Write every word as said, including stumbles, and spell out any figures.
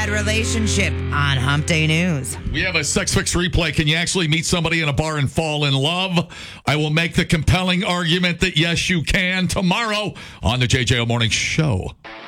Relationship on Hump Day News. We have a Sex Fix replay. Can you actually meet somebody in a bar and fall in love? I will make the compelling argument that yes, you can tomorrow on the J J O Morning Show.